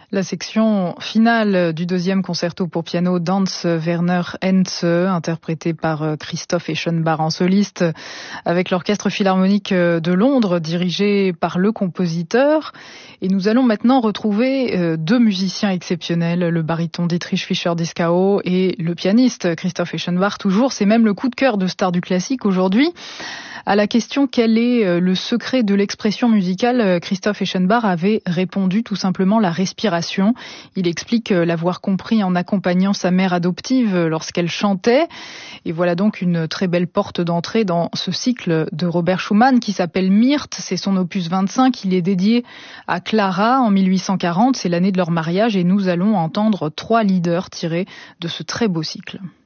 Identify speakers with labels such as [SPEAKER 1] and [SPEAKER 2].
[SPEAKER 1] La section finale du deuxième concerto pour piano d'Hans Werner Henze, interprété par Christoph Eschenbach en soliste, avec l'Orchestre Philharmonique de Londres, dirigé par le compositeur. Et nous allons maintenant retrouver deux musiciens exceptionnels, le baryton Dietrich Fischer-Dieskau et le pianiste Christoph Eschenbach. Toujours, c'est même le coup de cœur de Stars du classique aujourd'hui. À la question quel est le secret de l'expression musicale, Christoph Eschenbach avait répondu tout simplement la respiration. Il explique l'avoir compris en accompagnant sa mère adoptive lorsqu'elle chantait. Et voilà donc une très belle porte d'entrée dans ce cycle de Robert Schumann qui s'appelle Myrthe. C'est son opus 25. Il est dédié à Clara en 1840. C'est l'année de leur mariage et nous allons entendre 3 leaders tirés de ce très beau cycle.